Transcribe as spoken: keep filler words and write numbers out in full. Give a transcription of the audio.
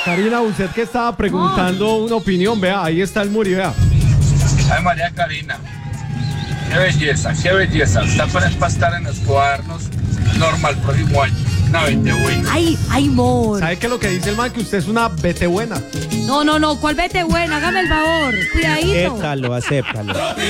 Karina, usted que estaba preguntando una opinión, vea, ahí está el Muri, vea. Ay, María Karina, qué belleza, qué belleza. Está para estar en los cuadernos normal próximo año. Una vete buena. Ay, ay, mor. ¿Sabe qué es lo que dice el man? Que usted es una vete buena. No, no, no, ¿cuál vete buena? Hágame el favor. Cuidadito. Acéptalo, acéptalo.